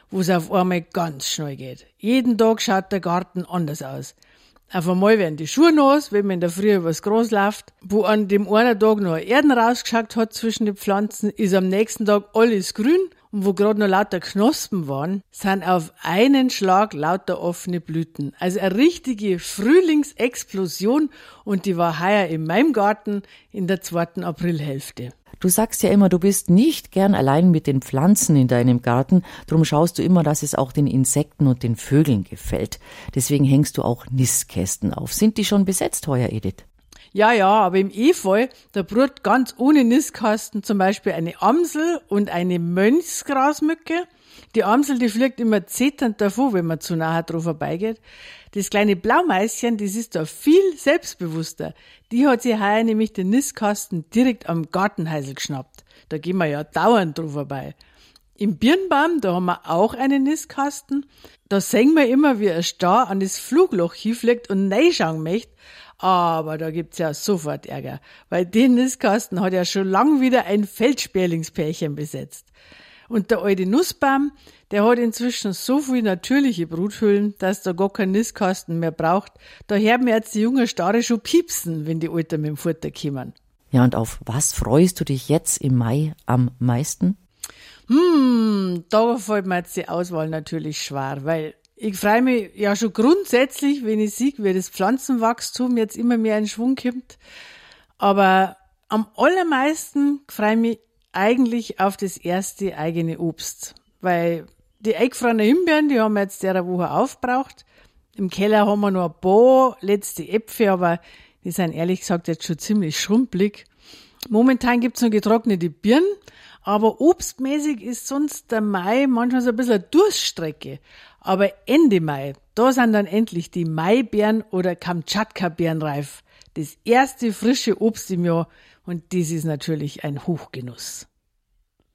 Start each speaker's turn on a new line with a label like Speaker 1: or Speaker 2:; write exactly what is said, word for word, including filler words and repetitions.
Speaker 1: wo es auf einmal ganz schnell geht. Jeden Tag schaut der Garten anders aus. Auf einmal werden die Schuhe nass, wenn man in der Früh übers Gras läuft. Wo an dem einen Tag noch Erden rausgeschaut hat zwischen den Pflanzen, ist am nächsten Tag alles grün. Und wo gerade noch lauter Knospen waren, sind auf einen Schlag lauter offene Blüten. Also eine richtige Frühlingsexplosion, und die war heuer in meinem Garten in der zweiten Aprilhälfte.
Speaker 2: Du sagst ja immer, du bist nicht gern allein mit den Pflanzen in deinem Garten. Darum schaust du immer, dass es auch den Insekten und den Vögeln gefällt. Deswegen hängst du auch Nistkästen auf. Sind die schon besetzt heuer, Edith?
Speaker 1: Ja, ja, aber im Efeu, da brut ganz ohne Nistkasten zum Beispiel eine Amsel und eine Mönchsgrasmücke. Die Amsel, die fliegt immer zetternd davon, wenn man zu nahe drauf vorbeigeht. Das kleine Blaumeißchen, das ist da viel selbstbewusster. Die hat sich heuer nämlich den Nistkasten direkt am Gartenheisel geschnappt. Da gehen wir ja dauernd drauf vorbei. Im Birnbaum, da haben wir auch einen Nistkasten. Da sehen wir immer, wie ein Star an das Flugloch hinfliegt und reinschauen möchte. Aber da gibt's ja sofort Ärger, weil den Nistkasten hat ja schon lang wieder ein Feldsperlingspärchen besetzt. Und der alte Nussbaum, der hat inzwischen so viel natürliche Bruthöhlen, dass da gar kein Nistkasten mehr braucht. Da hört man jetzt die jungen Stare schon piepsen, wenn die Alten mit dem Futter kommen.
Speaker 2: Ja, und auf was freust du dich jetzt im Mai am meisten?
Speaker 1: Hm, da fällt mir jetzt die Auswahl natürlich schwer, weil ich freue mich ja schon grundsätzlich, wenn ich sehe, wie das Pflanzenwachstum jetzt immer mehr in Schwung kommt. Aber am allermeisten freue ich mich eigentlich auf das erste eigene Obst. Weil die eingefrorenen Himbeeren, die haben wir jetzt der Woche aufgebraucht. Im Keller haben wir noch ein paar letzte Äpfel, aber die sind ehrlich gesagt jetzt schon ziemlich schrumpelig. Momentan gibt's noch getrocknete Birnen, aber obstmäßig ist sonst der Mai manchmal so ein bisschen eine Durststrecke. Aber Ende Mai, da sind dann endlich die Maibeeren oder Kamtschatka-Beeren reif. Das erste frische Obst im Jahr, und das ist natürlich ein Hochgenuss.